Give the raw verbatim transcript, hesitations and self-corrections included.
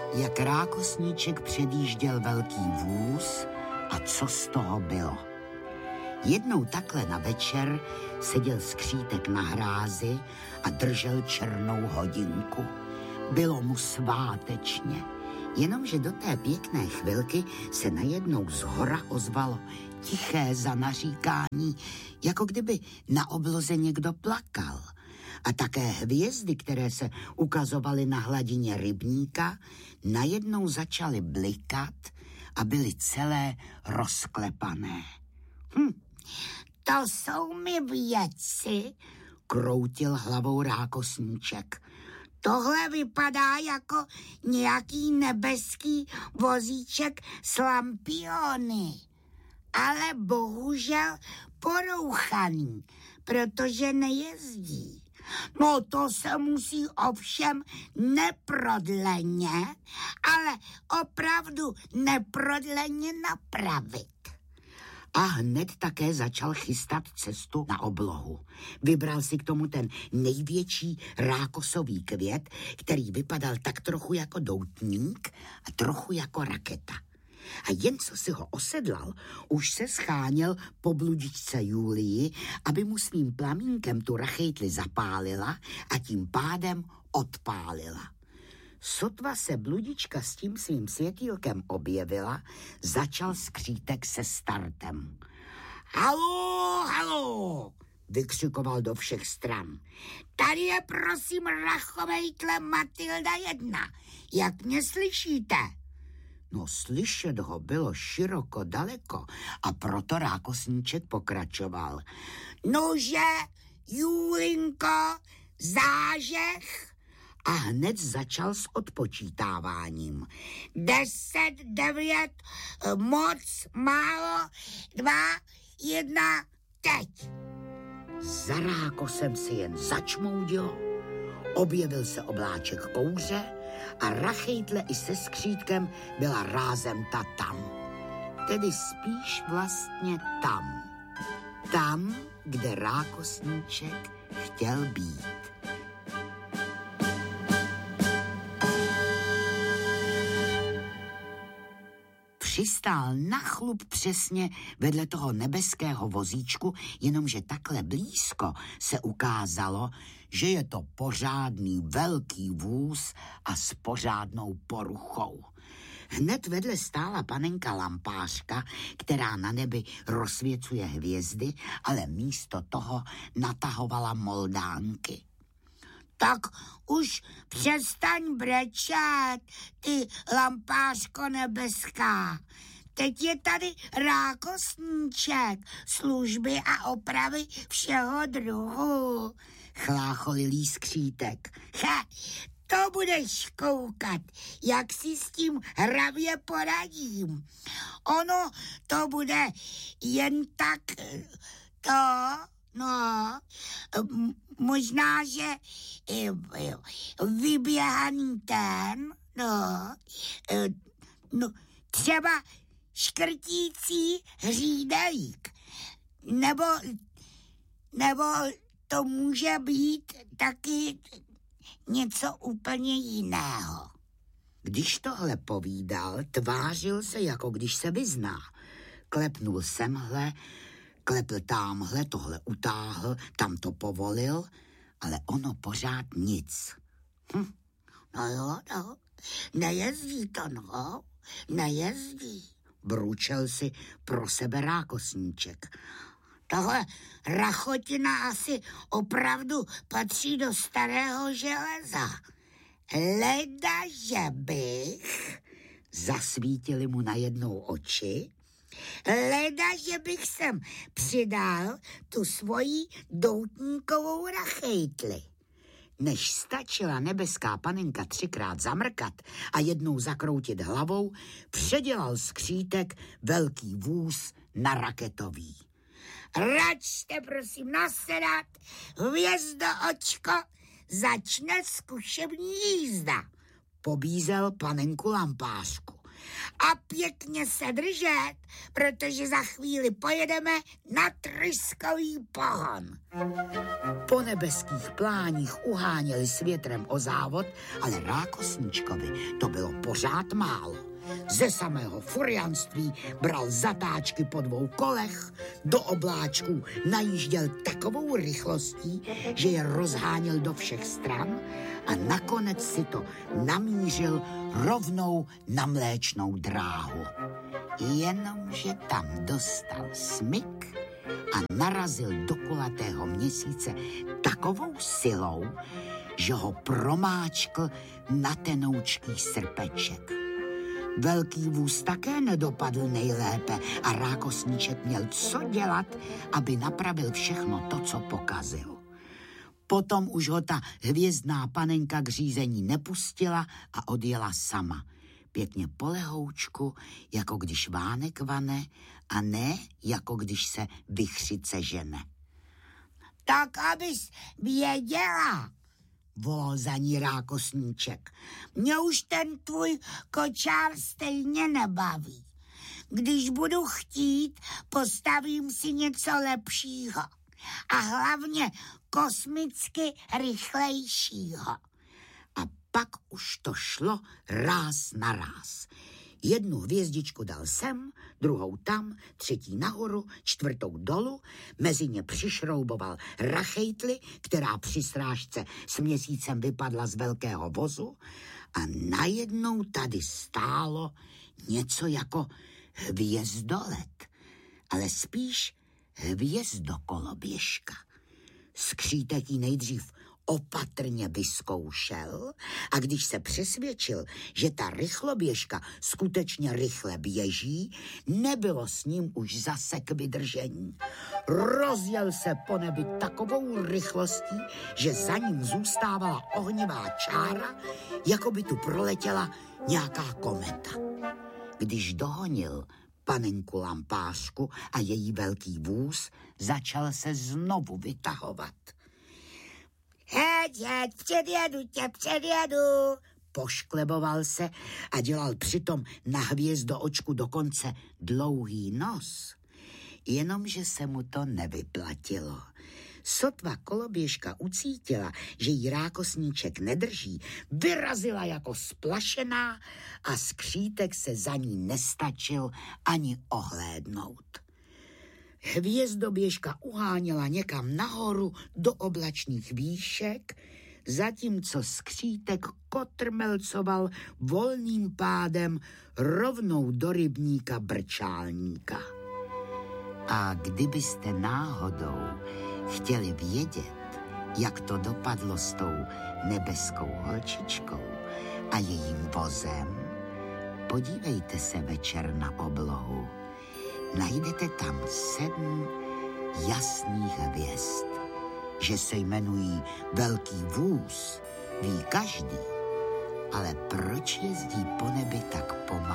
jak rákosníček předjížděl velký vůz a co z toho bylo. Jednou takhle na večer seděl skřítek na hrázi a držel černou hodinku. Bylo mu svátečně, jenomže do té pěkné chvilky se najednou zhora ozvalo tiché zanaříkání, jako kdyby na obloze někdo plakal. A také hvězdy, které se ukazovaly na hladině rybníka, najednou začaly blikat a byly celé rozklepané. Hm, to jsou mi věci, kroutil hlavou rákosníček. Tohle vypadá jako nějaký nebeský vozíček s lampiony, ale bohužel porouchaný, protože nejezdí. No to se musí ovšem neprodleně, ale opravdu neprodleně napravit. A hned také začal chystat cestu na oblohu. Vybral si k tomu ten největší rákosový květ, který vypadal tak trochu jako doutník a trochu jako raketa. A jen co si ho osedlal, už se scháněl po bludičce Julii, aby mu svým plamínkem tu rachejtli zapálila a tím pádem odpálila. Sotva se bludička s tím svým světýlkem objevila, začal skřítek se startem. Haló, haló, vykřikoval do všech stran. Tady je prosím rachovejtle Matilda jedna. Jak mě slyšíte? No slyšet ho bylo široko daleko a proto rákosníček pokračoval. Nože, Julinko, zážeh. A hned začal s odpočítáváním. Deset, devět, moc, málo, dva, jedna, teď. Za rákosem si jen začmoudilo, objevil se obláček kouře a rachejtle i se skřítkem byla rázem ta tam. Tedy spíš vlastně tam. Tam, kde rákosníček chtěl být. Přistál na chlup přesně vedle toho nebeského vozíčku, jenomže takhle blízko se ukázalo, že je to pořádný velký vůz a s pořádnou poruchou. Hned vedle stála panenka lampářka, která na nebi rozsvěcuje hvězdy, ale místo toho natahovala moldánky. Tak už přestaň brečet, ty lampářko nebeská. Teď je tady rákosníček, služby a opravy všeho druhu. Chlácholilý skřítek. Ha, to budeš koukat, jak si s tím hravě poradím. Ono to bude jen tak to... No, možná, že vyběhaný ten, no, no, třeba škrtící hřídelík, nebo, nebo to může být taky něco úplně jiného. Když tohle povídal, tvářil se, jako když se vyzná. Klepnul semhle, klepl támhle, tohle utáhl, tam to povolil, ale ono pořád nic. Hm. No jo, no, nejezdí to, no, nejezdí, bručel si pro sebe rákosníček. Tohle rachotina asi opravdu patří do starého železa. Leda, že bych, zasvítili mu najednou oči, leda, že bych sem přidal tu svoji doutníkovou rachejtli. Než stačila nebeská panenka třikrát zamrkat a jednou zakroutit hlavou, předělal skřítek velký vůz na raketový. Račte prosím nasedat, hvězdo očko, začne zkušební jízda, pobízel panenku lampářku. A pěkně se držet, protože za chvíli pojedeme na tryskový pohon. Po nebeských pláních uháněli s větrem o závod, ale rákosníčkovi to bylo pořád málo. Ze samého furianství bral zatáčky po dvou kolech, do obláčků najížděl takovou rychlostí, že je rozháněl do všech stran a nakonec si to namířil rovnou na Mléčnou dráhu. Jenomže tam dostal smyk a narazil do kulatého měsíce takovou silou, že ho promáčkl na tenoučký srpeček. Velký vůz také nedopadl nejlépe a rákosníček měl co dělat, aby napravil všechno to, co pokazil. Potom už ho ta hvězdná panenka k řízení nepustila a odjela sama. Pěkně polehoučku, jako když vánek vane, a ne jako když se vichřice žene. Tak abys věděla, volal za ní rákosníček. Mě už ten tvůj kočár stejně nebaví. Když budu chtít, postavím si něco lepšího. A hlavně kosmicky rychlejšího. A pak už to šlo ráz na ráz. Jednu hvězdičku dal sem, druhou tam, třetí nahoru, čtvrtou dolu, mezi ně přišrouboval rachejtli, která při srážce s měsícem vypadla z velkého vozu a najednou tady stálo něco jako hvězdolet, ale spíš hvězdokoloběžka. Skřítek jí nejdřív opatrně vyzkoušel a když se přesvědčil, že ta rychloběžka skutečně rychle běží, nebylo s ním už zase k vydržení. Rozjel se po nebi takovou rychlostí, že za ním zůstávala ohnivá čára, jako by tu proletěla nějaká kometa. Když dohonil panenku Lampářku a její velký vůz, začal se znovu vytahovat. Heď, heď, předjedu tě, předjedu, poškleboval se a dělal přitom na hvězdoočku dokonce dlouhý nos. Jenomže se mu to nevyplatilo. Sotva koloběžka ucítila, že jí rákosníček nedrží, vyrazila jako splašená a skřítek se za ní nestačil ani ohlédnout. Hvězdoběžka uháněla někam nahoru do oblačných výšek, zatímco skřítek kotrmelcoval volným pádem rovnou do rybníka Brčálníka. A kdybyste náhodou chtěli vědět, jak to dopadlo s tou nebeskou holčičkou a jejím vozem, podívejte se večer na oblohu. Najdete tam sedm jasných hvězd. Že se jmenují Velký vůz, ví každý. Ale proč jezdí po nebi tak pomalu?